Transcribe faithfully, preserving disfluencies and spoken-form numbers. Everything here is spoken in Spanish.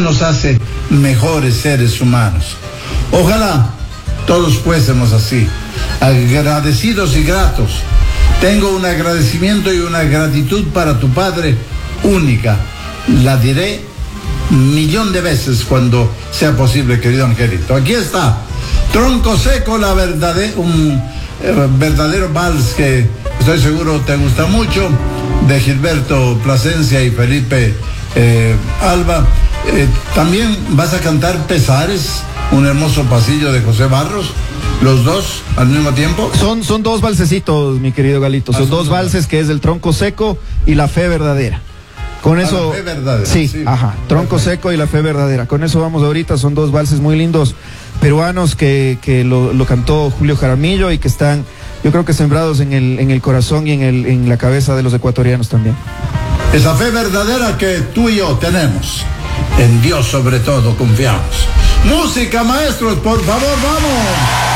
nos hace mejores seres humanos. Ojalá todos fuésemos así, agradecidos y gratos. Tengo un agradecimiento y una gratitud para tu padre única. La diré millón de veces cuando sea posible, querido Angelito. Aquí está, Tronco Seco, la verdadera, un eh, verdadero vals que estoy seguro te gusta mucho, de Gilberto Plasencia y Felipe eh, Alba. Eh, también vas a cantar Pesares, un hermoso pasillo de José Barros, los dos al mismo tiempo. Son, son dos valsecitos, mi querido Galito, son, ah, son dos valses, que es el Tronco Seco y La Fe Verdadera. Con eso, la fe verdadera, sí, sí, ajá, Tronco perfecto. Seco y La Fe Verdadera. Con eso vamos ahorita, son dos valses muy lindos peruanos que, que lo, lo cantó Julio Jaramillo y que están, yo creo que sembrados en el, en el corazón y en, el, en la cabeza de los ecuatorianos también. Esa fe verdadera que tú y yo tenemos, en Dios sobre todo confiamos. Música, maestros, por favor, vamos.